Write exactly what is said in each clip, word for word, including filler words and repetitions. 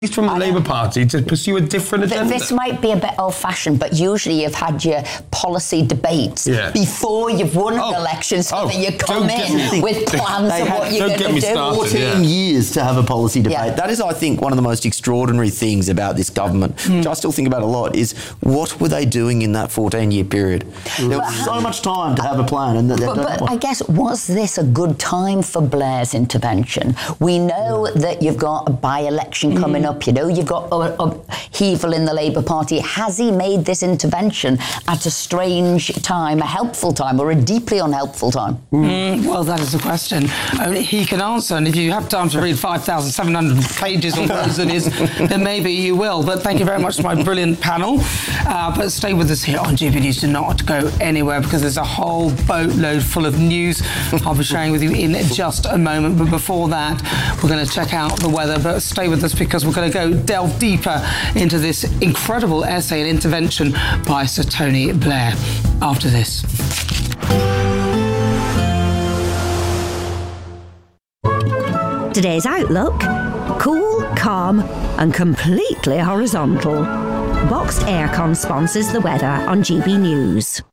from the Labour Party to pursue a different agenda. This might be a bit old-fashioned, but usually you've had your policy debates yeah. before you've won oh. an election, so oh. that you come in me. with plans of what you're going to do. Started, fourteen yeah. years to have a policy debate. Yeah. That is, I think, one of the most extraordinary things about this government, mm. which I still think about a lot, is what were they doing in that fourteen-year period? Mm. There was so much time to have a plan. And but but I guess, was this a good time for Blair's intervention? We know yeah. that you've got a by-election coming mm. up. You know, you've got a, a Hevel in the Labour Party. Has he made this intervention at a strange time, a helpful time, or a deeply unhelpful time? Mm. Mm, well, that is the question. Only he can answer, and if you have time to read five thousand seven hundred pages or words it is, then maybe you will. But thank you very much to my brilliant panel. Uh, but stay with us here on G B News. Do not go anywhere, because there's a whole boatload full of news I'll be sharing with you in just a moment. But before that, we're going to check out the weather. But stay with us, because we're going to go delve deeper into this incredible essay and intervention by Sir Tony Blair after this. Today's outlook: cool, calm and completely horizontal. Boxed Aircon sponsors the weather on G B News.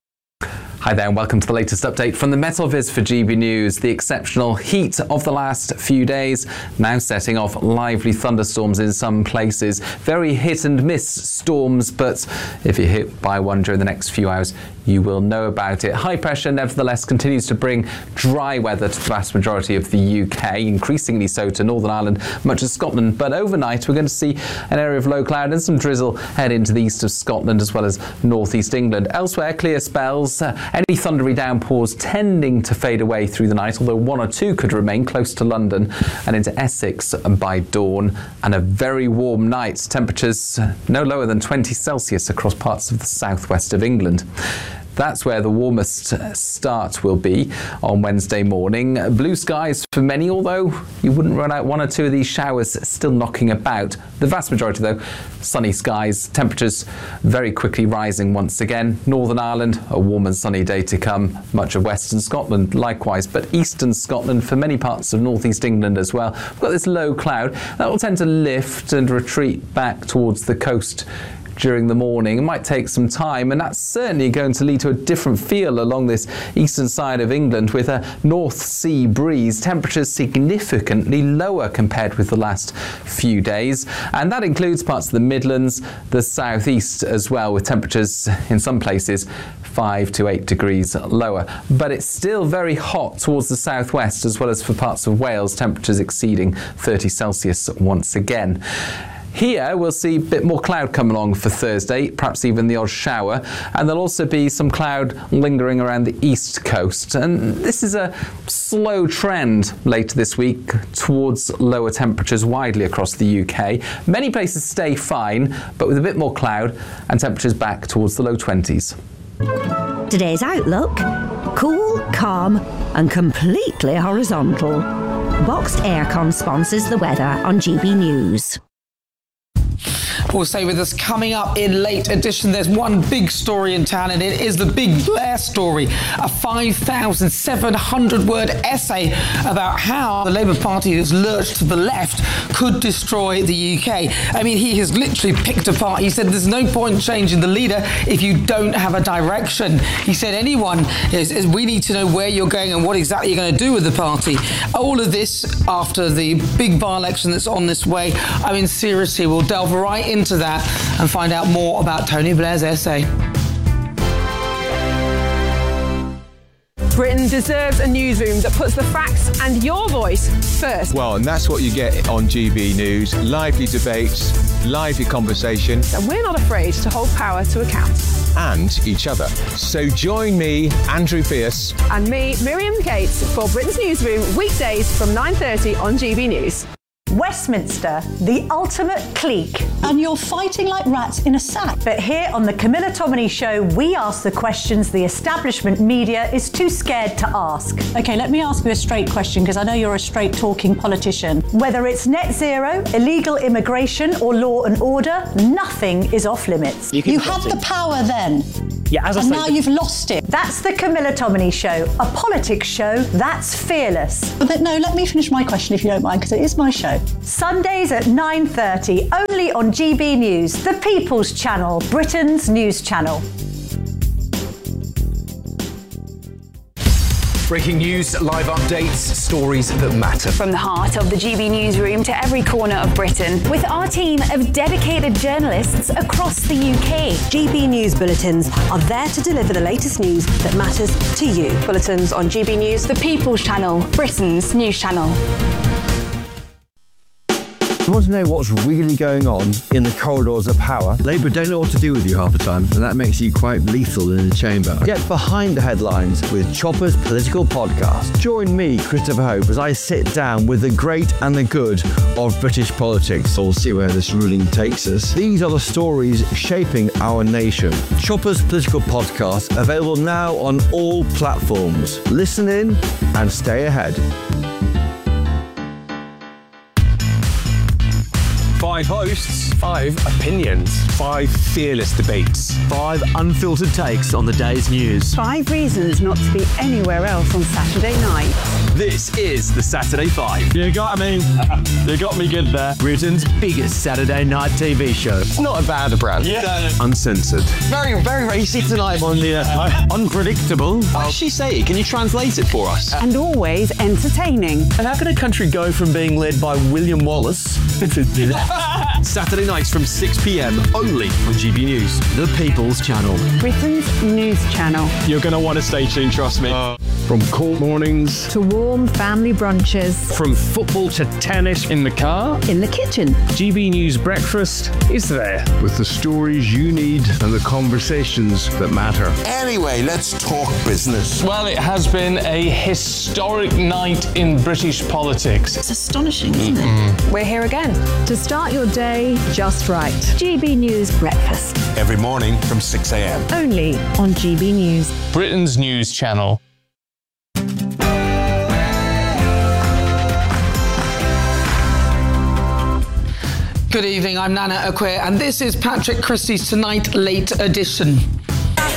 Hi there and welcome to the latest update from the Meteorviz for G B News. The exceptional heat of the last few days now setting off lively thunderstorms in some places. Very hit and miss storms, but if you're hit by one during the next few hours, you will know about it. High pressure, nevertheless, continues to bring dry weather to the vast majority of the U K, increasingly so to Northern Ireland, much of Scotland. But overnight, we're going to see an area of low cloud and some drizzle head into the east of Scotland as well as northeast England. Elsewhere, clear spells. Uh, any thundery downpours tending to fade away through the night, although one or two could remain close to London and into Essex by dawn. And a very warm night. Temperatures no lower than twenty Celsius across parts of the southwest of England. That's where the warmest start will be on Wednesday morning. Blue skies for many, although you wouldn't run out one or two of these showers still knocking about. The vast majority, though, sunny skies. Temperatures very quickly rising once again. Northern Ireland, a warm and sunny day to come. Much of western Scotland likewise, but eastern Scotland for many parts of northeast England as well. We've got this low cloud that will tend to lift and retreat back towards the coast during the morning. It might take some time, and that's certainly going to lead to a different feel along this eastern side of England with a North Sea breeze. Temperatures significantly lower compared with the last few days, and that includes parts of the Midlands, the southeast as well, with temperatures in some places five to eight degrees lower. But it's still very hot towards the southwest as well as for parts of Wales, temperatures exceeding thirty Celsius once again. Here we'll see a bit more cloud come along for Thursday, perhaps even the odd shower, and there'll also be some cloud lingering around the east coast. And this is a slow trend later this week towards lower temperatures widely across the U K. Many places stay fine, but with a bit more cloud and temperatures back towards the low twenties. Today's outlook: cool, calm and completely horizontal. Boxed Aircon sponsors the weather on G B News. We'll stay with us. Coming up in late edition, there's one big story in town, and it is the Big Blair story, a five thousand seven hundred word essay about how the Labour Party has lurched to the left could destroy the U K. I mean, he has literally picked apart. He said there's no point changing the leader if you don't have a direction. He said anyone is, is we need to know where you're going and what exactly you're going to do with the party. All of this after the big by-election that's on this way. I mean, seriously, we'll delve right into that and find out more about Tony Blair's essay. Britain deserves a newsroom that puts the facts and your voice first. Well, and that's what you get on G B News. Lively debates, lively conversation. And we're not afraid to hold power to account. And each other. So join me, Andrew Pierce. And me, Miriam Gates, for Britain's Newsroom, weekdays from nine thirty on G B News. Westminster, the ultimate clique. And you're fighting like rats in a sack. But here on the Camilla Tominey Show, we ask the questions the establishment media is too scared to ask. OK, let me ask you a straight question, because I know you're a straight-talking politician. Whether it's net zero, illegal immigration or law and order, nothing is off limits. You, you have the power then. Yeah, as I And say, now you've lost it. That's the Camilla Tominey Show, a politics show that's fearless. But then, no, let me finish my question if you don't mind, because it is my show. Sundays at nine thirty, only on G B News, the People's Channel, Britain's news channel. Breaking news, live updates, stories that matter. From the heart of the G B newsroom to every corner of Britain, with our team of dedicated journalists across the U K. G B News bulletins are there to deliver the latest news that matters to you. Bulletins on G B News, the People's Channel, Britain's news channel. You want to know what's really going on in the corridors of power? Labour don't know what to do with you half the time, and that makes you quite lethal in the chamber. Get behind the headlines with Chopper's Political Podcast. Join me, Christopher Hope, as I sit down with the great and the good of British politics. We'll see where this ruling takes us. These are the stories shaping our nation. Chopper's Political Podcast, available now on all platforms. Listen in and stay ahead. Five hosts, five opinions, five fearless debates, five unfiltered takes on the day's news. Five reasons not to be anywhere else on Saturday night. This is the Saturday Five. You got me. You got me good there. Britain's biggest Saturday night T V show. It's not a bad brand. Yeah. Uncensored. Very, very racy tonight on the uh, unpredictable. What does she say? Can you translate it for us? And always entertaining. And how can a country go from being led by William Wallace to Saturday nights from six p.m. only on G B News, the People's Channel. Britain's news channel. You're going to want to stay tuned, trust me. Uh, From court mornings to warm family brunches. From football to tennis in the car. In the kitchen. G B News Breakfast is there. With the stories you need and the conversations that matter. Anyway, let's talk business. Well, it has been a historic night in British politics. It's astonishing, isn't it? Mm. We're here again. To start your day just right. G B News Breakfast. Every morning from six a.m. Only on G B News. Britain's news channel. Good evening, I'm Nana Akwe, and this is Patrick Christie's Tonight Late Edition.